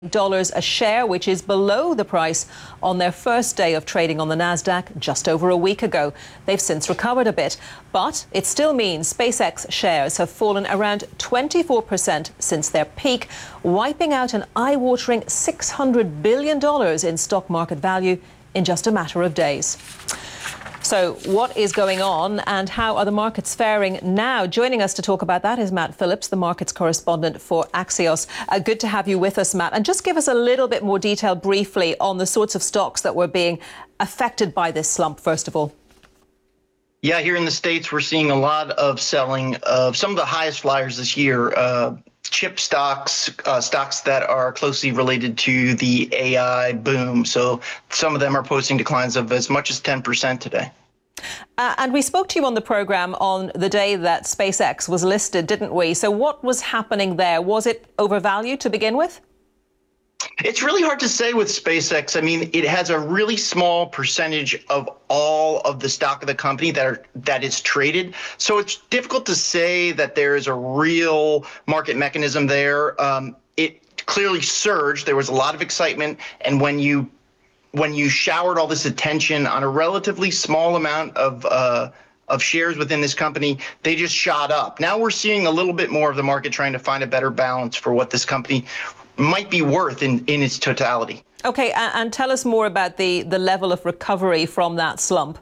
dollars a share, which is below the price on their first day of trading on the Nasdaq just over a week ago. They've since recovered a bit, but it still means SpaceX shares have fallen around 24% since their peak, wiping out an eye-watering $600 billion in stock market value in just a matter of days. So what is going on and how are the markets faring now? Joining us to talk about that is Matt Phillips, the markets correspondent for Axios. Good to have you with us, Matt. And just give us a little bit more detail briefly on the sorts of stocks that were being affected by this slump, first of all. Yeah, here in the States, we're seeing a lot of selling of some of the highest flyers this year. Chip stocks, stocks that are closely related to the AI boom. So some of them are posting declines of as much as 10% today. And we spoke to you on the program on the day that SpaceX was listed, didn't we? So what was happening there? Was it overvalued to begin with? It's really hard to say with SpaceX. I mean, it has a really small percentage of all of the stock of the company that is traded. So it's difficult to say that there is a real market mechanism there. It clearly surged. There was a lot of excitement. And when you showered all this attention on a relatively small amount of shares within this company, they just shot up. Now we're seeing a little bit more of the market trying to find a better balance for what this company might be worth in its totality. Okay, and tell us more about the level of recovery from that slump.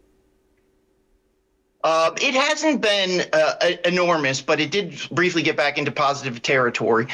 It hasn't been enormous, but it did briefly get back into positive territory.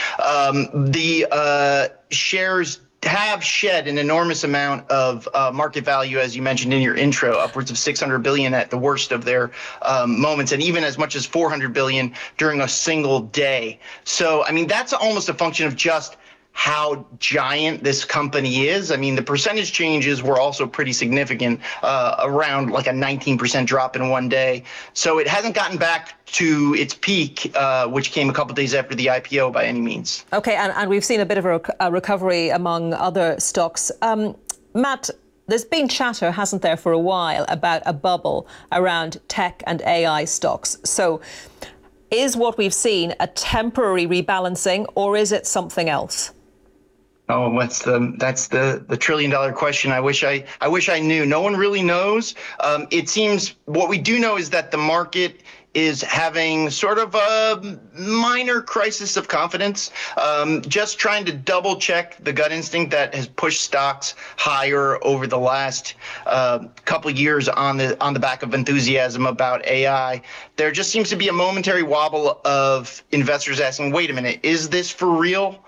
The shares have shed an enormous amount of market value, as you mentioned in your intro, upwards of $600 billion at the worst of their moments, and even as much as $400 billion during a single day. So, I mean, that's almost a function of just how giant this company is. I mean, the percentage changes were also pretty significant, around like a 19% drop in one day. So it hasn't gotten back to its peak, which came a couple of days after the IPO by any means. Okay, and we've seen a bit of a recovery among other stocks. Matt, there's been chatter, hasn't there, for a while about a bubble around tech and AI stocks. So is what we've seen a temporary rebalancing, or is it something else? Oh, that's the trillion-dollar question. I wish I knew. No one really knows. It seems what we do know is that the market is having sort of a minor crisis of confidence, just trying to double check the gut instinct that has pushed stocks higher over the last couple of years on the back of enthusiasm about AI. There just seems to be a momentary wobble of investors asking, wait a minute, is this for real?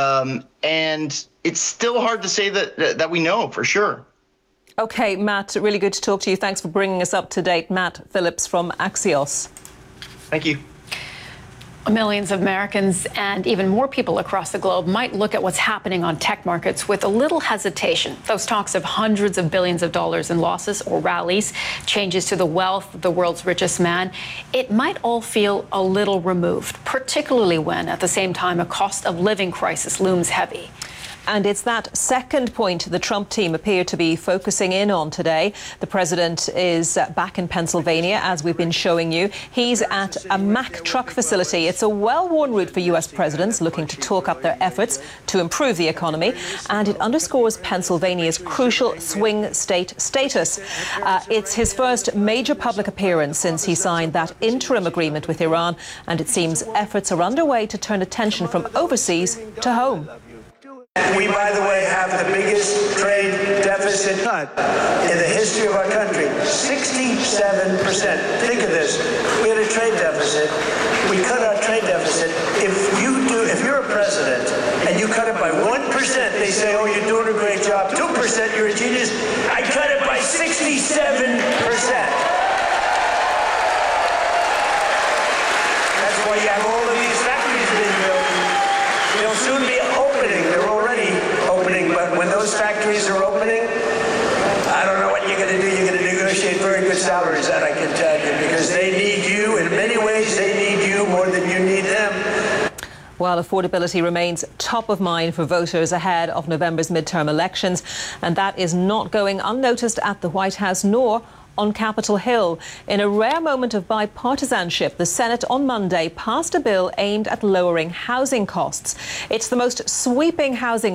And it's still hard to say that we know for sure. Okay, Matt, really good to talk to you. Thanks for bringing us up to date. Matt Phillips from Axios. Thank you. Millions of Americans and even more people across the globe might look at what's happening on tech markets with a little hesitation. Those talks of hundreds of billions of dollars in losses or rallies, changes to the wealth of the world's richest man, it might all feel a little removed, particularly when, at the same time, a cost of living crisis looms heavy. And it's that second point the Trump team appear to be focusing in on today. The president is back in Pennsylvania, as we've been showing you. He's at a Mack truck facility. It's a well-worn route for U.S. presidents looking to talk up their efforts to improve the economy. And it underscores Pennsylvania's crucial swing state status. It's his first major public appearance since he signed that interim agreement with Iran. And it seems efforts are underway to turn attention from overseas to home. We, by the way, have the biggest trade deficit in the history of our country, 67%. Think of this. We had a trade deficit. We cut our trade deficit. If you're a president and you cut it by 1%, they say, oh, you're doing a great job. 2%, you're a genius. I cut it by 67%. That's why you have all of these factories being built. They'll soon be opening. They're already opening, but when those factories are opening, I don't know what you're going to do. You're going to negotiate very good salaries, that I can tell you, because they need you. In many ways, they need you more than you need them. While affordability remains top of mind for voters ahead of November's midterm elections, and that is not going unnoticed at the White House nor on Capitol Hill. In a rare moment of bipartisanship, the Senate on Monday passed a bill aimed at lowering housing costs. It's the most sweeping housing